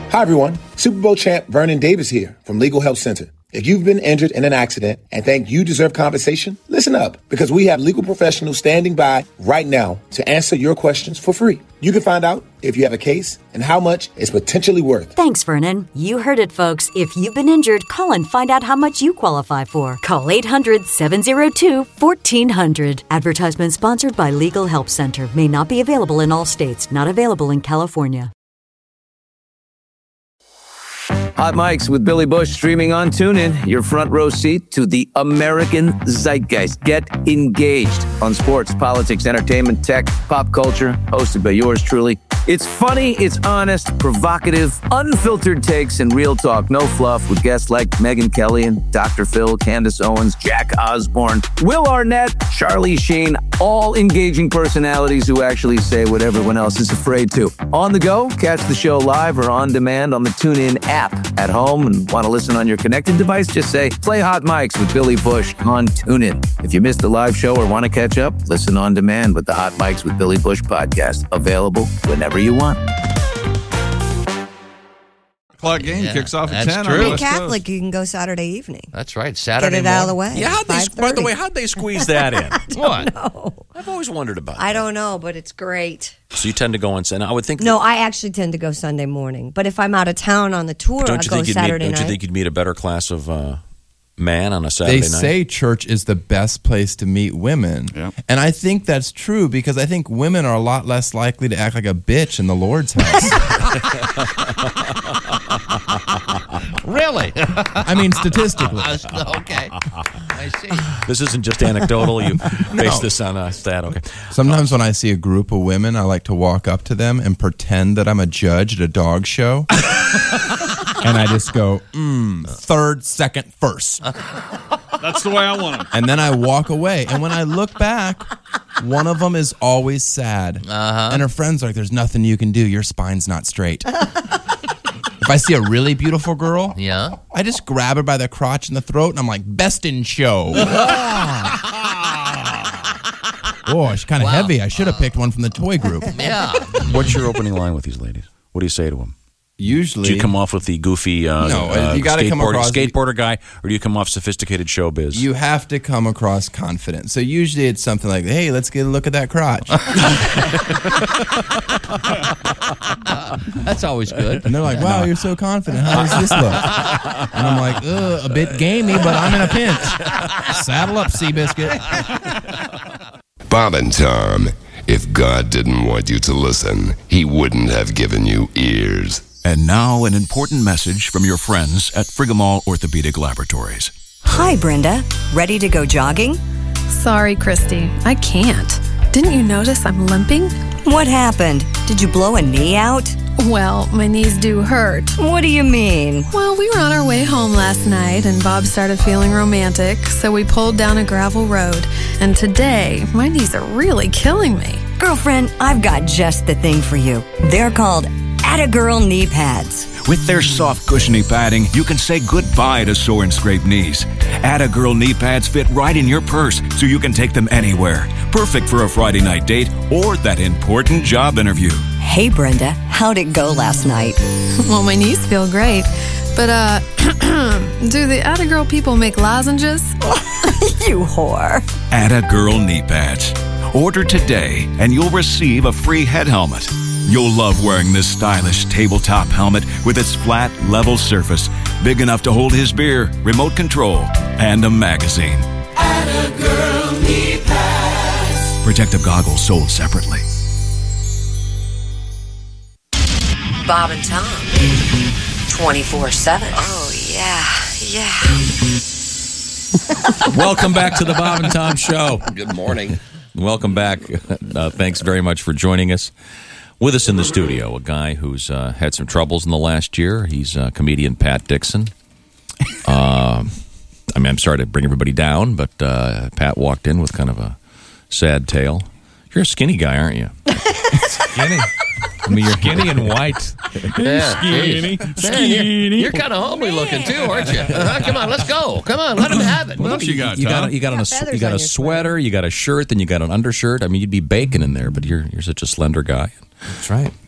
Hi, everyone. Super Bowl champ Vernon Davis here from Legal Help Center. If you've been injured in an accident and think you deserve compensation, listen up, because we have legal professionals standing by right now to answer your questions for free. You can find out if you have a case and how much it's potentially worth. Thanks, Vernon. You heard it, folks. If you've been injured, call and find out how much you qualify for. Call 800-702-1400. Advertisement sponsored by Legal Help Center. May not be available in all states. Not available in California. Hot Mics with Billy Bush streaming on TuneIn. Your front row seat to the American zeitgeist. Get engaged on sports, politics, entertainment, tech, pop culture. Hosted by yours truly. It's funny, it's honest, provocative, unfiltered takes, and real talk. No fluff with guests like Megyn Kelly and Dr. Phil, Candace Owens, Jack Osborne, Will Arnett, Charlie Sheen. All engaging personalities who actually say what everyone else is afraid to. On the go, catch the show live or on demand on the TuneIn app. At home and want to listen on your connected device, just say, play Hot Mics with Billy Bush on TuneIn. If you missed the live show or want to catch up, listen on demand with the Hot Mics with Billy Bush podcast. Available whenever you want. Clock game kicks off at 10. True. Catholic, you can go Saturday evening. That's right. Saturday Get it out of the way. Yeah, by the way, how'd they squeeze that in? What? No. I've always wondered about that. I don't know, but it's great. So you tend to go on Sunday. I would think. No, I actually tend to go Sunday morning. But if I'm out of town on the tour, I go Saturday night. Don't you think you'd meet a better class of man on a Saturday night? They say church is the best place to meet women. Yeah. And I think that's true because I think women are a lot less likely to act like a bitch in the Lord's house. Really? I mean, statistically. Okay. I see. This isn't just anecdotal. You base this on a stat. Okay. Sometimes when I see a group of women, I like to walk up to them and pretend that I'm a judge at a dog show. And I just go, third, second, first. That's the way I want them. And then I walk away. And when I look back, one of them is always sad. And her friends are like, there's nothing you can do. Your spine's not straight. If I see a really beautiful girl, I just grab her by the crotch and the throat, and I'm like, best in show. Oh, she's kind of heavy. I should have picked one from the toy group. Yeah. What's your opening line with these ladies? What do you say to them? Usually, do you come off with the goofy you gotta come across skateboarder guy, or do you come off sophisticated showbiz? You have to come across confident. So usually it's something like, hey, let's get a look at that crotch. That's always good. And they're like, wow, you're so confident. How does this look? And I'm like, a bit gamey, but I'm in a pinch. Saddle up, Seabiscuit. Bob and Tom, if God didn't want you to listen, he wouldn't have given you ears. And now an important message from your friends at Frigamall Orthopedic Laboratories. Hi, Brenda. Ready to go jogging? Sorry, Christy. I can't. Didn't you notice I'm limping? What happened? Did you blow a knee out? Well, my knees do hurt. What do you mean? Well, we were on our way home last night and Bob started feeling romantic, so we pulled down a gravel road. And today, my knees are really killing me. Girlfriend, I've got just the thing for you. They're called Attagirl knee pads. With their soft, cushiony padding, you can say goodbye to sore and scraped knees. Attagirl knee pads fit right in your purse, so you can take them anywhere. Perfect for a Friday night date or that important job interview. Hey, Brenda, how'd it go last night? Well, my knees feel great. But, do the Attagirl people make lozenges? You whore. Attagirl knee pads. Order today, and you'll receive a free head helmet. You'll love wearing this stylish tabletop helmet with its flat, level surface, big enough to hold his beer, remote control, and a magazine. Attagirl knee pads. Protective goggles sold separately. Bob and Tom. 24/7. Oh, yeah. Welcome back to the Bob and Tom Show. Good morning. Welcome back. Thanks very much for joining us. With us in the studio, a guy who's had some troubles in the last year. He's comedian Pat Dixon. I'm sorry to bring everybody down, but Pat walked in with kind of a sad tale. You're a skinny guy, aren't you? Skinny? I mean, you're skinny and white. Yeah, Skinny. You're kind of homely looking too, aren't you? Come on, let's go. Come on, let him have it. What else you got, You Tom? got a sweater, you got a shirt, then you got an undershirt. I mean, you'd be baking in there, but you're such a slender guy. That's right.